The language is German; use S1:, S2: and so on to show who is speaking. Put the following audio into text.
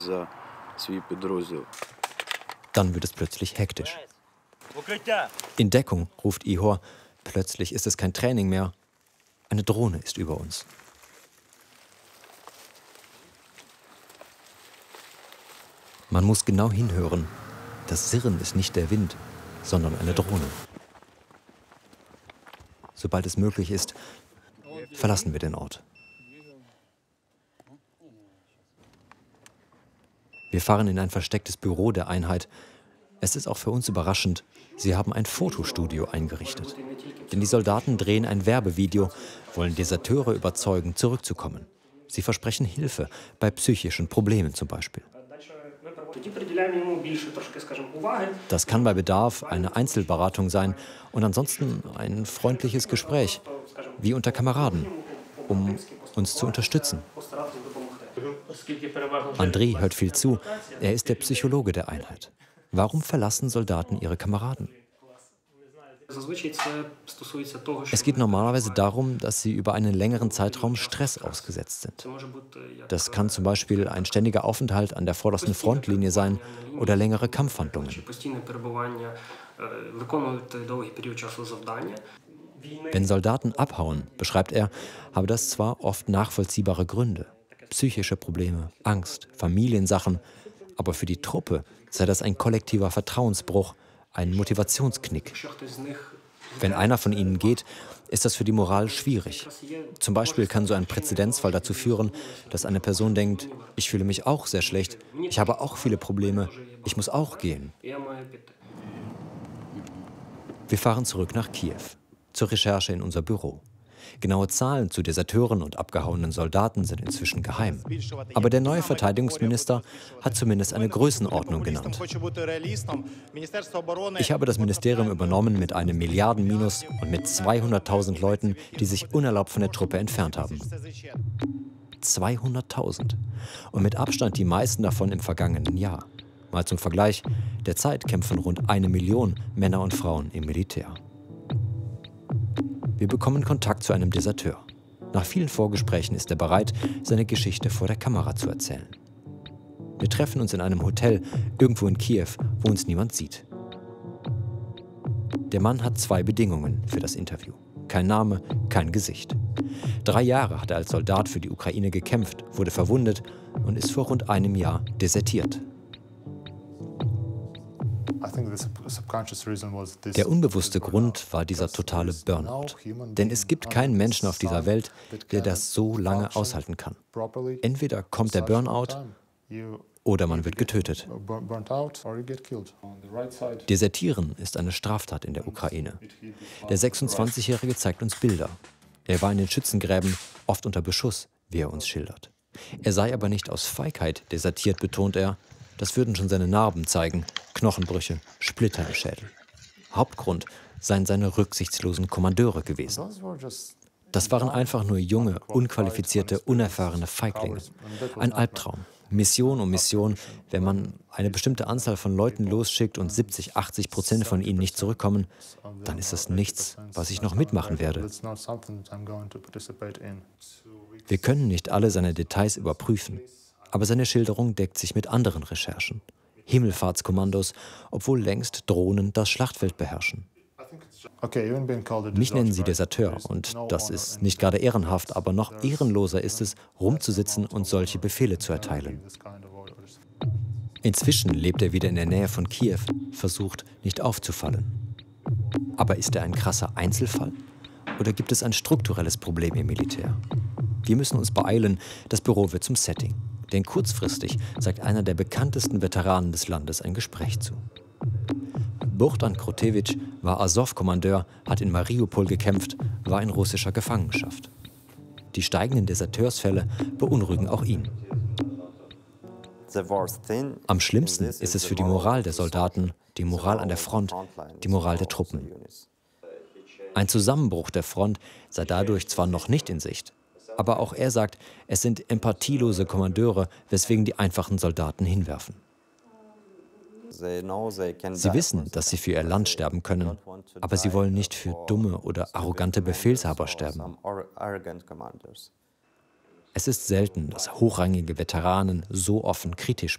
S1: Dann wird es plötzlich hektisch. In Deckung, ruft Ihor. Plötzlich ist es kein Training mehr. Eine Drohne ist über uns. Man muss genau hinhören. Das Sirren ist nicht der Wind, sondern eine Drohne. Sobald es möglich ist, verlassen wir den Ort. Wir fahren in ein verstecktes Büro der Einheit. Es ist auch für uns überraschend, sie haben ein Fotostudio eingerichtet. Denn die Soldaten drehen ein Werbevideo, wollen Deserteure überzeugen, zurückzukommen. Sie versprechen Hilfe, bei psychischen Problemen zum Beispiel. Das kann bei Bedarf eine Einzelberatung sein und ansonsten ein freundliches Gespräch, wie unter Kameraden, um uns zu unterstützen. Andrei hört viel zu. Er ist der Psychologe der Einheit. Warum verlassen Soldaten ihre Kameraden? Es geht normalerweise darum, dass sie über einen längeren Zeitraum Stress ausgesetzt sind. Das kann zum Beispiel ein ständiger Aufenthalt an der vordersten Frontlinie sein oder längere Kampfhandlungen. Wenn Soldaten abhauen, beschreibt er, habe das zwar oft nachvollziehbare Gründe. Psychische Probleme, Angst, Familiensachen. Aber für die Truppe sei das ein kollektiver Vertrauensbruch, ein Motivationsknick. Wenn einer von ihnen geht, ist das für die Moral schwierig. Zum Beispiel kann so ein Präzedenzfall dazu führen, dass eine Person denkt, ich fühle mich auch sehr schlecht, ich habe auch viele Probleme, ich muss auch gehen. Wir fahren zurück nach Kiew, zur Recherche in unser Büro. Genaue Zahlen zu Deserteuren und abgehauenen Soldaten sind inzwischen geheim. Aber der neue Verteidigungsminister hat zumindest eine Größenordnung genannt. Ich habe das Ministerium übernommen mit einem Milliardenminus und mit 200.000 Leuten, die sich unerlaubt von der Truppe entfernt haben. 200.000. Und mit Abstand die meisten davon im vergangenen Jahr. Mal zum Vergleich, derzeit kämpfen rund 1 Million Männer und Frauen im Militär. Wir bekommen Kontakt zu einem Deserteur. Nach vielen Vorgesprächen ist er bereit, seine Geschichte vor der Kamera zu erzählen. Wir treffen uns in einem Hotel irgendwo in Kiew, wo uns niemand sieht. Der Mann hat 2 Bedingungen für das Interview. Kein Name, kein Gesicht. 3 Jahre hat er als Soldat für die Ukraine gekämpft, wurde verwundet und ist vor rund einem Jahr desertiert. Der unbewusste Grund war dieser totale Burnout. Denn es gibt keinen Menschen auf dieser Welt, der das so lange aushalten kann. Entweder kommt der Burnout oder man wird getötet. Desertieren ist eine Straftat in der Ukraine. Der 26-Jährige zeigt uns Bilder. Er war in den Schützengräben, oft unter Beschuss, wie er uns schildert. Er sei aber nicht aus Feigheit desertiert, betont er. Das würden schon seine Narben zeigen, Knochenbrüche, Splitter im Schädel. Hauptgrund seien seine rücksichtslosen Kommandeure gewesen. Das waren einfach nur junge, unqualifizierte, unerfahrene Feiglinge. Ein Albtraum. Mission um Mission. Wenn man eine bestimmte Anzahl von Leuten losschickt und 70–80% von ihnen nicht zurückkommen, dann ist das nichts, was ich noch mitmachen werde. Wir können nicht alle seine Details überprüfen. Aber seine Schilderung deckt sich mit anderen Recherchen. Himmelfahrtskommandos, obwohl längst Drohnen das Schlachtfeld beherrschen. Mich nennen sie Deserteur und das ist nicht gerade ehrenhaft, aber noch ehrenloser ist es, rumzusitzen und solche Befehle zu erteilen. Inzwischen lebt er wieder in der Nähe von Kiew, versucht nicht aufzufallen. Aber ist er ein krasser Einzelfall? Oder gibt es ein strukturelles Problem im Militär? Wir müssen uns beeilen, das Büro wird zum Setting. Denn kurzfristig sagt einer der bekanntesten Veteranen des Landes ein Gespräch zu. Bohdan Krotewitsch war Asow-Kommandeur, hat in Mariupol gekämpft, war in russischer Gefangenschaft. Die steigenden Deserteursfälle beunruhigen auch ihn. Am schlimmsten ist es für die Moral der Soldaten, die Moral an der Front, die Moral der Truppen. Ein Zusammenbruch der Front sei dadurch zwar noch nicht in Sicht, aber auch er sagt, es sind empathielose Kommandeure, weswegen die einfachen Soldaten hinwerfen. Sie wissen, dass sie für ihr Land sterben können, aber sie wollen nicht für dumme oder arrogante Befehlshaber sterben. Es ist selten, dass hochrangige Veteranen so offen kritisch